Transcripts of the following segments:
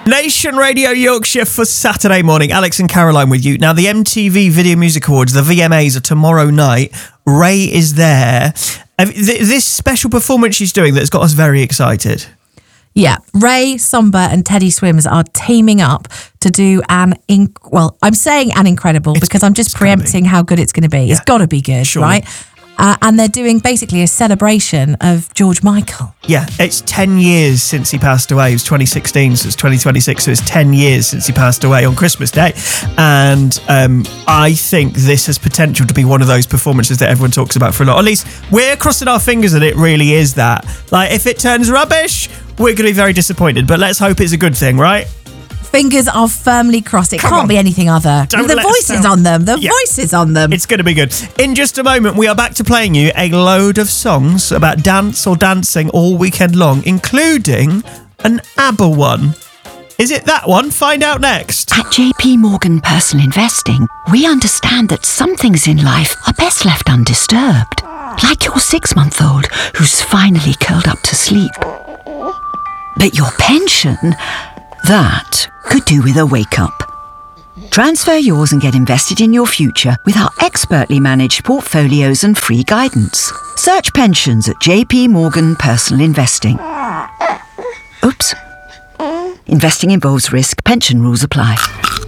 Nation Radio Yorkshire for Saturday morning. Alex and Caroline with you. Now, the MTV Video Music Awards, the VMAs, are tomorrow night. Ray is there. This special performance she's doing that's got us very excited. Yeah, Ray, Somber and Teddy Swims are teaming up to do I'm saying an incredible because I'm just preempting how good it's going to be. Yeah. It's got to be good, surely. Right? And they're doing basically a celebration of George Michael. Yeah, it's 10 years since he passed away. It was 2016, so it's 2026, so it's 10 years since he passed away on Christmas Day. And I think this has potential to be one of those performances that everyone talks about for a lot. At least we're crossing our fingers that it really is that. Like, if it turns rubbish, we're going to be very disappointed. But let's hope it's a good thing, right? Fingers are firmly crossed. It can't be anything other. The voice is on them. The voice is on them. It's going to be good. In just a moment, we are back to playing you a load of songs about dance or dancing all weekend long, including an ABBA one. Is it that one? Find out next. At JP Morgan Personal Investing, we understand that some things in life are best left undisturbed. Like your 6-month-old who's finally curled up to sleep. But your pension... that could do with a wake-up. Transfer yours and get invested in your future with our expertly managed portfolios and free guidance. Search pensions at JP Morgan Personal Investing. Oops. Investing involves risk. Pension rules apply.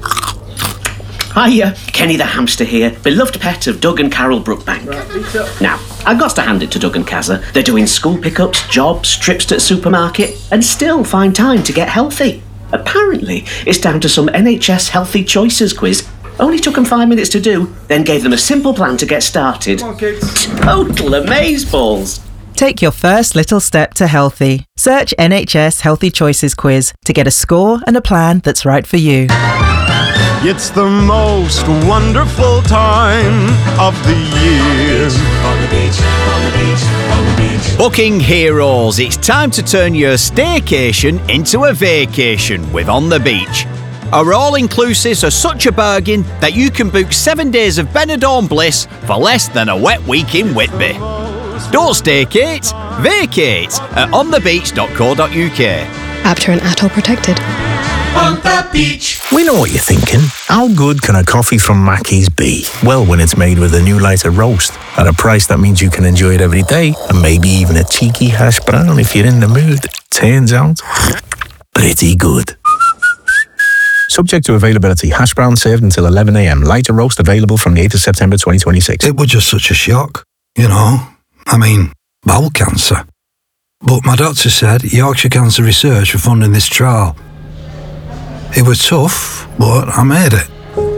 Hiya, Kenny the hamster here, beloved pet of Doug and Carol Brookbank. Now, I've got to hand it to Doug and Kazza. They're doing school pickups, jobs, trips to the supermarket, and still find time to get healthy. Apparently, it's down to some NHS Healthy Choices quiz. Only took them 5 minutes to do, then gave them a simple plan to get started. Total amazeballs. Take your first little step to healthy. Search NHS Healthy Choices quiz to get a score and a plan that's right for you. It's the most wonderful time of the year. On the beach, on the beach, on the beach. Booking heroes, it's time to turn your staycation into a vacation with On the Beach. Our all-inclusives are such a bargain that you can book 7 days of Benidorm bliss for less than a wet week in Whitby. Don't staykate, vacate at onthebeach.co.uk. After and ATOL protected. On the beach. We know what you're thinking. How good can a coffee from Mackey's be? Well, when it's made with a new lighter roast at a price that means you can enjoy it every day, and maybe even a cheeky hash brown if you're in the mood. Turns out, pretty good. Subject to availability, hash brown served until 11 a.m. Lighter roast available from the 8th of September 2026. It was just such a shock, you know. I mean, bowel cancer. But my doctor said Yorkshire Cancer Research were funding this trial. It was tough, but I made it.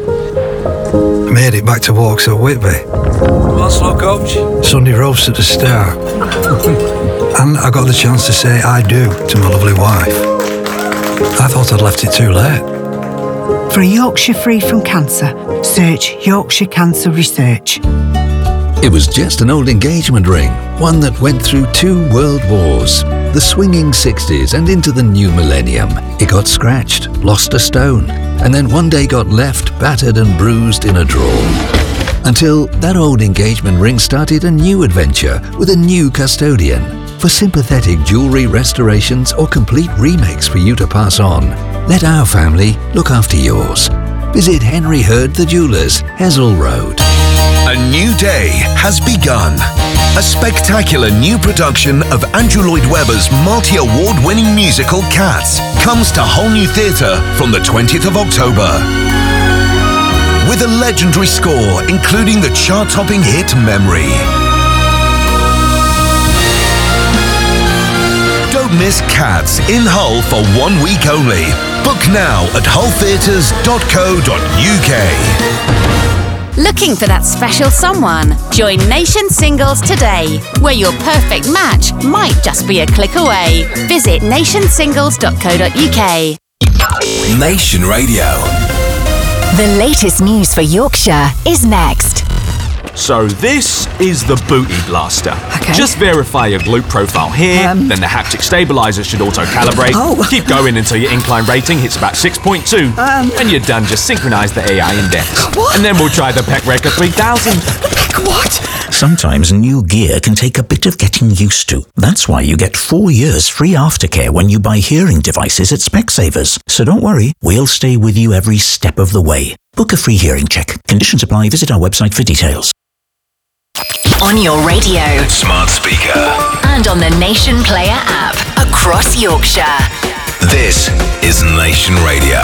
I made it back to walks at Whitby. What's up, coach? Sunday roast at the start. And I got the chance to say I do to my lovely wife. I thought I'd left it too late. For a Yorkshire free from cancer, search Yorkshire Cancer Research. It was just an old engagement ring, one that went through 2 world wars, the swinging 60s and into the new millennium. It got scratched, lost a stone, and then one day got left battered and bruised in a drawer. Until that old engagement ring started a new adventure with a new custodian. For sympathetic jewellery restorations or complete remakes for you to pass on, let our family look after yours. Visit Henry Hurd the Jewellers, Hessel Road. A new day has begun. A spectacular new production of Andrew Lloyd Webber's multi-award-winning musical Cats comes to Whole New Theatre from the 20th of October. With a legendary score including the chart-topping hit Memory. Don't miss Cats in Hull for 1 week only. Book now at hulltheatres.co.uk. Looking for that special someone? Join Nation Singles today, where your perfect match might just be a click away. Visit nationsingles.co.uk. Nation Radio. The latest news for Yorkshire is next. So this is the Booty Blaster. Okay. Just verify your glute profile here, then the haptic stabilizer should auto-calibrate. Keep going until your incline rating hits about 6.2. When you're done, just synchronize the AI index. What? And then we'll try the Pec Record 3000. What? Sometimes new gear can take a bit of getting used to. That's why you get 4 years free aftercare when you buy hearing devices at Specsavers. So don't worry, we'll stay with you every step of the way. Book a free hearing check. Conditions apply. Visit our website for details. On your radio, Smart speaker, and on the Nation Player app across Yorkshire. this is Nation Radio.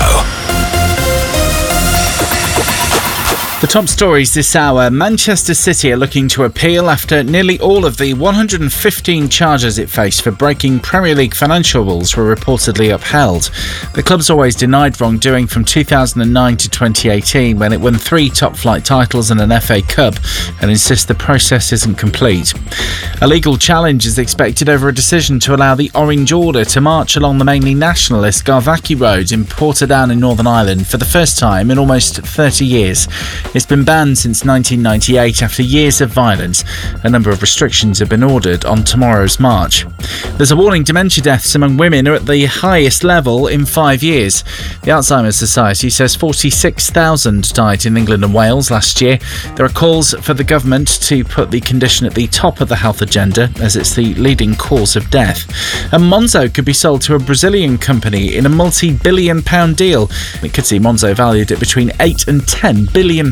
The top stories this hour. Manchester City are looking to appeal after nearly all of the 115 charges it faced for breaking Premier League financial rules were reportedly upheld. The club's always denied wrongdoing from 2009 to 2018 when it won 3 top-flight titles and an FA Cup and insists the process isn't complete. A legal challenge is expected over a decision to allow the Orange Order to march along the mainly nationalist Garvackie Road in Portadown in Northern Ireland for the first time in almost 30 years. It's been banned since 1998 after years of violence. A number of restrictions have been ordered on tomorrow's march. There's a warning dementia deaths among women are at the highest level in 5 years. The Alzheimer's Society says 46,000 died in England and Wales last year. There are calls for the government to put the condition at the top of the health agenda as it's the leading cause of death. And Monzo could be sold to a Brazilian company in a multi-billion pound deal. It could see Monzo valued at between £8 and £10 billion.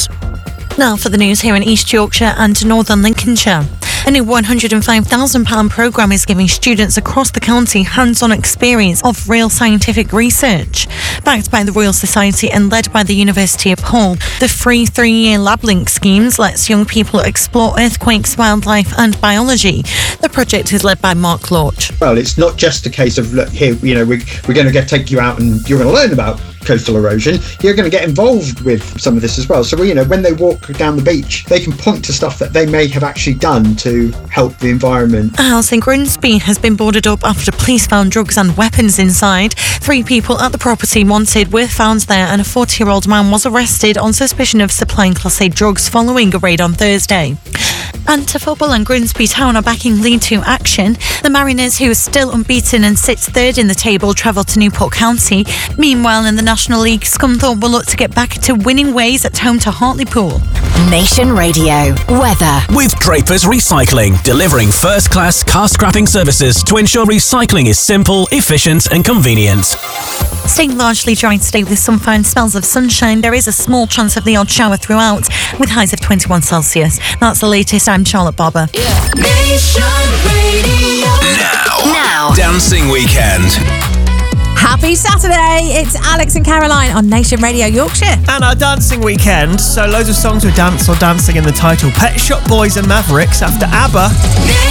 Now for the news here in East Yorkshire and Northern Lincolnshire. A new £105,000 programme is giving students across the county hands-on experience of real scientific research. Backed by the Royal Society and led by the University of Hull, the free 3-year LabLink schemes lets young people explore earthquakes, wildlife and biology. The project is led by Mark Lorch. Well, it's not just a case of, look, here, we're going to take you out and you're going to learn about coastal erosion. You're going to get involved with some of this as well. So, when they walk down the beach, they can point to stuff that they may have actually done to help the environment. A house in Grimsby has been boarded up after police found drugs and weapons inside. 3 people at the property wanted were found there and a 40-year-old man was arrested on suspicion of supplying Class A drugs following a raid on Thursday. And to football, and Grimsby Town are backing League 2 action. The Mariners, who are still unbeaten and sits third in the table, travel to Newport County. Meanwhile, in the National League, Scunthorpe will look to get back to winning ways at home to Hartlepool. Nation Radio weather. With Draper's Recycling, delivering first-class car scrapping services to ensure recycling is simple, efficient and convenient. Staying largely dry today with some fine spells of sunshine. There is a small chance of the odd shower throughout, with highs of 21 Celsius. That's the latest. I'm Charlotte Barber. Nation Radio. Now. Dancing Weekend. Happy Saturday! It's Alex and Caroline on Nation Radio Yorkshire. And our dancing weekend, so loads of songs with dance or dancing in the title. Pet Shop Boys and Mavericks after ABBA.